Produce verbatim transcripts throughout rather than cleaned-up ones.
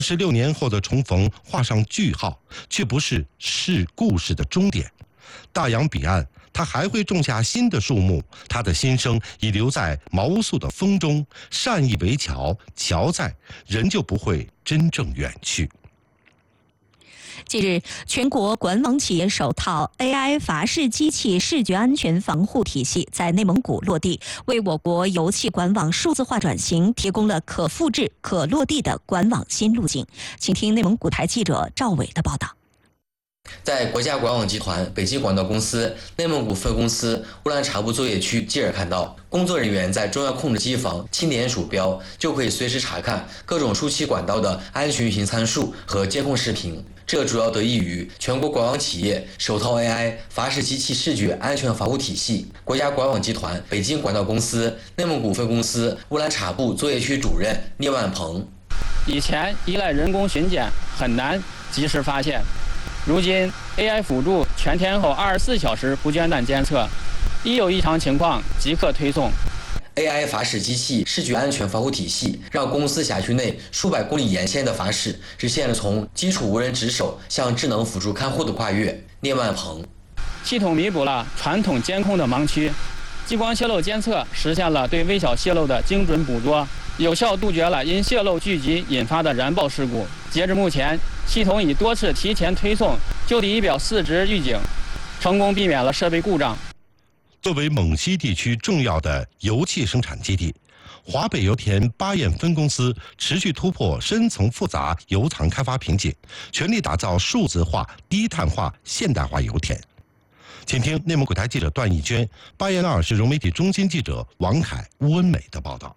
十六年后的重逢画上句号，却不是是故事的终点。大洋彼岸，他还会种下新的树木，他的心声已留在毛素的风中。善意为桥，桥在，人就不会真正远去。 近日，全国管网企业首套 A I 阀式机器视觉安全防护体系在内蒙古落地，为我国油气管网数字化转型提供了可复制、可落地的管网新路径。请听内蒙古台记者赵伟的报道。 在国家管网集团北京管道公司内蒙古分公司乌兰察布作业区，继而看到工作人员在中央控制机房轻点鼠标，就可以随时查看各种输气管道的安全运行参数和监控视频。这主要得益于全国管网企业首套 A I 阀式机器视觉安全防护体系。国家管网集团北京管道公司内蒙古分公司乌兰察布作业区主任聂万鹏： 以前依赖人工巡检很难及时发现，如今 A I 辅助全天候二十四小时不间断监测，一有异常情况即刻推送。 A I 阀式机器视觉安全防护体系让公司辖区内数百公里沿线的阀室实现了从基础无人值守向智能辅助看护的跨越。聂万鹏： 系统弥补了传统监控的盲区，激光泄漏监测实现了对微小泄漏的精准捕捉，有效杜绝了因泄漏聚集引发的燃爆事故。截至目前，系统已多次提前推送就地仪表四值预警，成功避免了设备故障。 作为蒙西地区重要的油气生产基地，华北油田巴彦分公司持续突破深层复杂油藏开发瓶颈，全力打造数字化、低碳化、现代化油田。请听内蒙古台记者段义娟、巴彦淖尔市融媒体中心记者王凯、乌恩美的报道。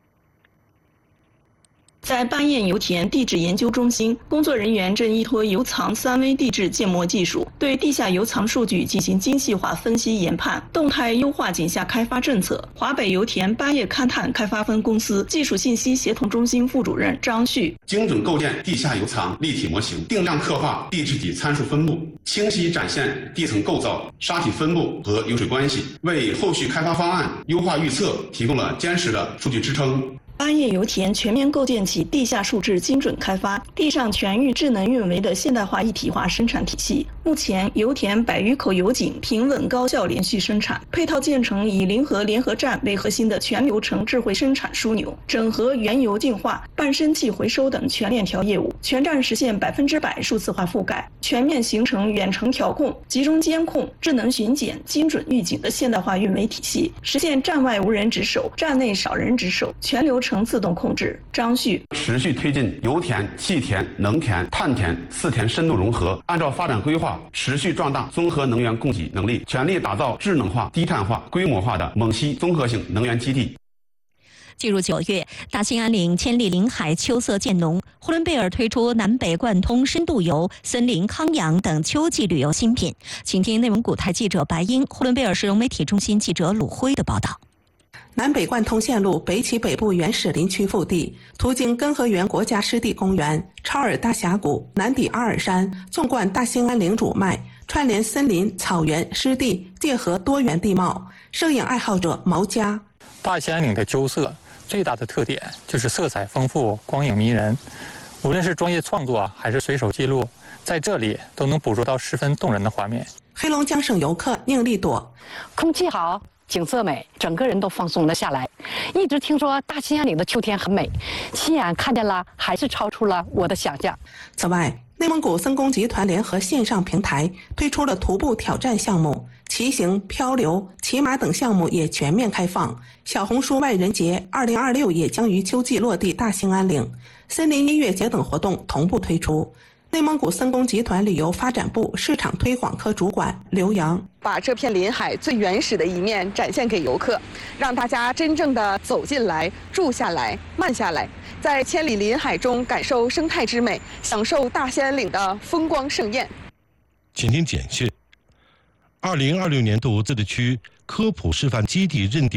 在巴彦油田地质研究中心，工作人员正依托油藏三维地质建模技术，对地下油藏数据进行精细化分析研判，动态优化井下开发政策。华北油田巴彦勘探开发分公司技术信息协同中心副主任张旭： 精准构建地下油藏立体模型，定量刻画地质体参数分布，清晰展现地层构造、沙体分布和油水关系，为后续开发方案优化预测提供了坚实的数据支撑。 巴彦油田全面构建起地下数质精准开发、地上全域智能运维的现代化一体化生产体系。目前，油田百余口油井平稳高效连续生产，配套建成以临河联合站为核心的全流程智慧生产枢纽，整合原油净化、半生气回收等全链条业务，全站实现百分之百数字化覆盖，全面形成远程调控、集中监控、智能巡检、精准预警的现代化运维体系，实现站外无人值守、站内少人值守，全流程自动控制。张旭： 持续推进油田、气田、能田、碳田四田深度融合，按照发展规划，持续壮大综合能源供给能力，全力打造智能化、低碳化、规模化的蒙西综合性能源基地。 进入九月，大兴安岭千里林海秋色渐浓，呼伦贝尔推出南北贯通深度游、森林康养等秋季旅游新品。请听内蒙古台记者白英、呼伦贝尔市融媒体中心记者鲁辉的报道。 南北贯通线路北起北部原始林区腹地，途经根河源国家湿地公园、超尔大峡谷，南抵阿尔山，纵贯大兴安岭主脉，串联森林、草原、湿地，结合多元地貌。摄影爱好者毛佳： 大兴安岭的秋色最大的特点就是色彩丰富、光影迷人，无论是专业创作还是随手记录，在这里都能捕捉到十分动人的画面。 黑龙江省游客宁丽朵： 空气好，景色美，整个人都放松了下来。一直听说大兴安岭的秋天很美，亲眼看见了，还是超出了我的想象。 此外，内蒙古森工集团联合线上平台推出了徒步挑战项目，骑行、漂流、骑马等项目也全面开放。小红书外人节二零二六也将于秋季落地大兴安岭，森林音乐节等活动同步推出。内蒙古森工集团旅游发展部市场推广科主管刘洋： 把这片林海最原始的一面展现给游客，让大家真正的走进来、住下来、慢下来，在千里林海中感受生态之美，享受大兴安岭的风光盛宴。 请听简讯：二零二六年度自治区科普示范基地认定